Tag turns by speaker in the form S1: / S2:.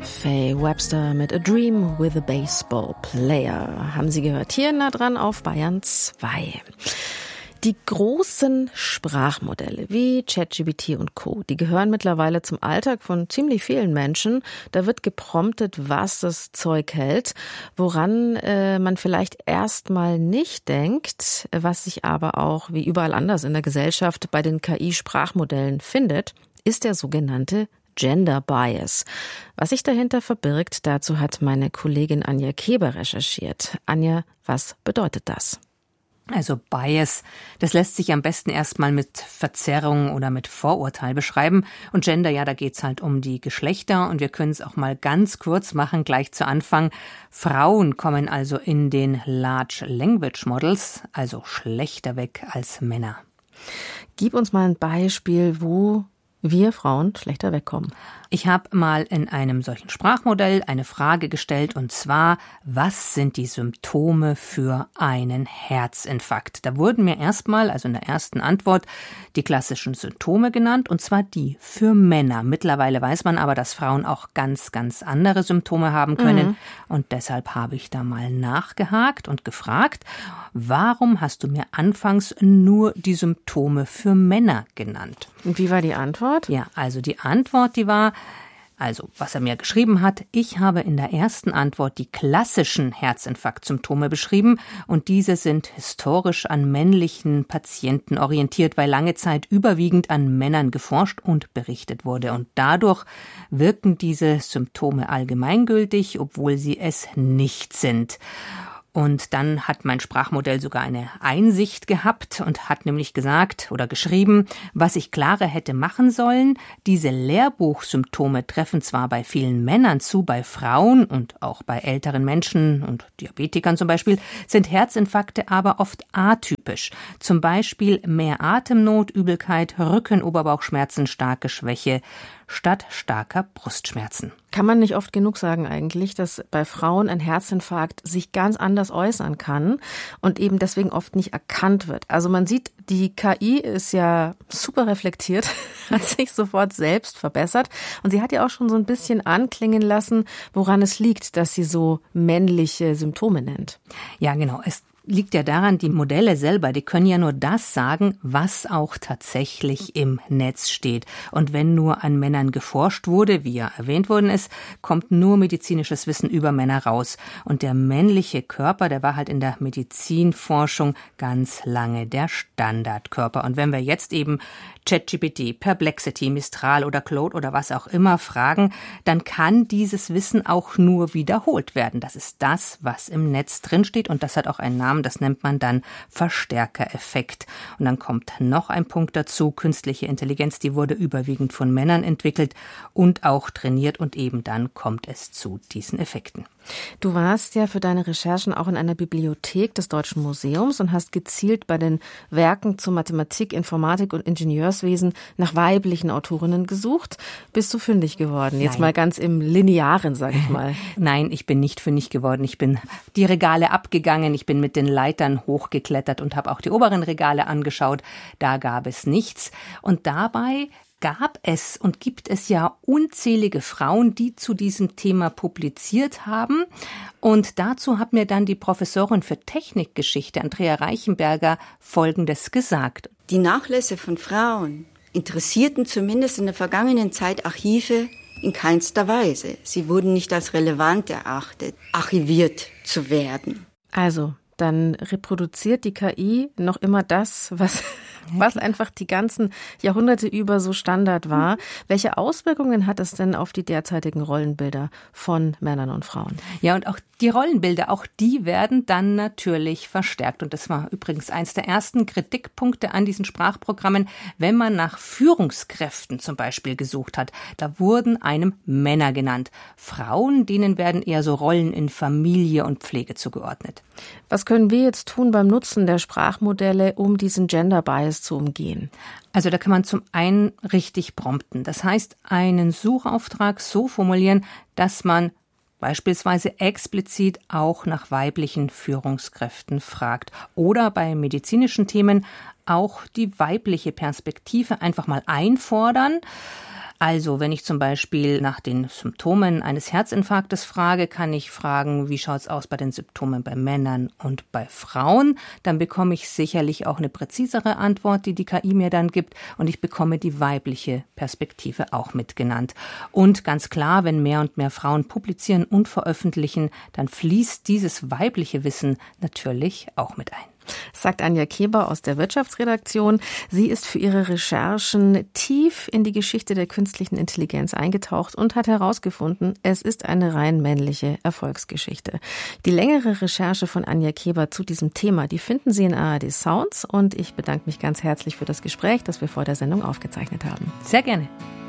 S1: Faye Webster mit A Dream with a Baseball Player. Haben Sie gehört? Hier nah dran auf Bayern 2. Die großen Sprachmodelle wie ChatGPT und Co., die gehören mittlerweile zum Alltag von ziemlich vielen Menschen. Da wird gepromptet, was das Zeug hält, woran man vielleicht erstmal nicht denkt, was sich aber auch wie überall anders in der Gesellschaft bei den KI-Sprachmodellen findet, ist der sogenannte Gender Bias. Was sich dahinter verbirgt, dazu hat meine Kollegin Anja Keber recherchiert. Anja, was bedeutet das?
S2: Also Bias, das lässt sich am besten erstmal mit Verzerrung oder mit Vorurteil beschreiben. Und Gender, ja, da geht's halt um die Geschlechter. Und wir können es auch mal ganz kurz machen, gleich zu Anfang. Frauen kommen also in den Large Language Models, also schlechter weg als Männer.
S1: Gib uns mal ein Beispiel, wo wir Frauen schlechter wegkommen.
S2: Ich habe mal in einem solchen Sprachmodell eine Frage gestellt, und zwar, was sind die Symptome für einen Herzinfarkt? Da wurden mir erstmal, also in der ersten Antwort, die klassischen Symptome genannt, und zwar die für Männer. Mittlerweile weiß man aber, dass Frauen auch ganz, ganz andere Symptome haben können. Und deshalb habe ich da mal nachgehakt und gefragt, warum hast du mir anfangs nur die Symptome für Männer genannt?
S1: Und wie war die Antwort?
S2: Ja, also die Antwort, die war, also was er mir geschrieben hat, ich habe in der ersten Antwort die klassischen Herzinfarktsymptome beschrieben und diese sind historisch an männlichen Patienten orientiert, weil lange Zeit überwiegend an Männern geforscht und berichtet wurde. Und dadurch wirken diese Symptome allgemeingültig, obwohl sie es nicht sind. Und dann hat mein Sprachmodell sogar eine Einsicht gehabt und hat nämlich gesagt oder geschrieben, was ich klarer hätte machen sollen. Diese Lehrbuchsymptome treffen zwar bei vielen Männern zu, bei Frauen und auch bei älteren Menschen und Diabetikern zum Beispiel, sind Herzinfarkte aber oft atypisch. Zum Beispiel mehr Atemnot, Übelkeit, Rücken-Oberbauchschmerzen, starke Schwäche statt starker Brustschmerzen.
S1: Kann man nicht oft genug sagen eigentlich, dass bei Frauen ein Herzinfarkt sich ganz anders äußern kann und eben deswegen oft nicht erkannt wird. Also man sieht, die KI ist ja super reflektiert, hat sich sofort selbst verbessert und sie hat ja auch schon so ein bisschen anklingen lassen, woran es liegt, dass sie so männliche Symptome nennt.
S2: Ja, genau. Es liegt ja daran, die Modelle selber, die können ja nur das sagen, was auch tatsächlich im Netz steht. Und wenn nur an Männern geforscht wurde, wie ja erwähnt worden ist, kommt nur medizinisches Wissen über Männer raus. Und der männliche Körper, der war halt in der Medizinforschung ganz lange der Standardkörper. Und wenn wir jetzt eben ChatGPT, Perplexity, Mistral oder Claude oder was auch immer fragen, dann kann dieses Wissen auch nur wiederholt werden. Das ist das, was im Netz drinsteht und das hat auch einen Namen, das nennt man dann Verstärkereffekt. Und dann kommt noch ein Punkt dazu, künstliche Intelligenz, die wurde überwiegend von Männern entwickelt und auch trainiert und eben dann kommt es zu diesen Effekten.
S1: Du warst ja für deine Recherchen auch in einer Bibliothek des Deutschen Museums und hast gezielt bei den Werken zur Mathematik, Informatik und Ingenieurswesen nach weiblichen Autorinnen gesucht. Bist du fündig geworden? Jetzt mal ganz im Linearen, sag ich mal.
S2: Nein, ich bin nicht fündig geworden. Ich bin die Regale abgegangen, ich bin mit den Leitern hochgeklettert und habe auch die oberen Regale angeschaut. Da gab es nichts. Und dabei gab es und gibt es ja unzählige Frauen, die zu diesem Thema publiziert haben. Und dazu hat mir dann die Professorin für Technikgeschichte, Andrea Reichenberger, Folgendes gesagt.
S3: Die Nachlässe von Frauen interessierten zumindest in der vergangenen Zeit Archive in keinster Weise. Sie wurden nicht als relevant erachtet, archiviert zu werden.
S1: Also, dann reproduziert die KI noch immer das, was einfach die ganzen Jahrhunderte über so Standard war. Welche Auswirkungen hat es denn auf die derzeitigen Rollenbilder von Männern und Frauen?
S2: Ja, und auch die Rollenbilder, auch die werden dann natürlich verstärkt. Und das war übrigens eins der ersten Kritikpunkte an diesen Sprachprogrammen, wenn man nach Führungskräften zum Beispiel gesucht hat. Da wurden einem Männer genannt. Frauen, denen werden eher so Rollen in Familie und Pflege zugeordnet.
S1: Was können wir jetzt tun beim Nutzen der Sprachmodelle, um diesen Gender Bias zu umgehen?
S2: Also da kann man zum einen richtig prompten. Das heißt, einen Suchauftrag so formulieren, dass man beispielsweise explizit auch nach weiblichen Führungskräften fragt. Oder bei medizinischen Themen auch die weibliche Perspektive einfach mal einfordern. Also, wenn ich zum Beispiel nach den Symptomen eines Herzinfarktes frage, kann ich fragen, wie schaut's aus bei den Symptomen bei Männern und bei Frauen? Dann bekomme ich sicherlich auch eine präzisere Antwort, die KI mir dann gibt, und ich bekomme die weibliche Perspektive auch mitgenannt. Und ganz klar, wenn mehr und mehr Frauen publizieren und veröffentlichen, dann fließt dieses weibliche Wissen natürlich auch mit ein.
S1: Sagt Anja Keber aus der Wirtschaftsredaktion. Sie ist für ihre Recherchen tief in die Geschichte der künstlichen Intelligenz eingetaucht und hat herausgefunden, es ist eine rein männliche Erfolgsgeschichte. Die längere Recherche von Anja Keber zu diesem Thema, die finden Sie in ARD Sounds, und ich bedanke mich ganz herzlich für das Gespräch, das wir vor der Sendung aufgezeichnet haben.
S2: Sehr gerne.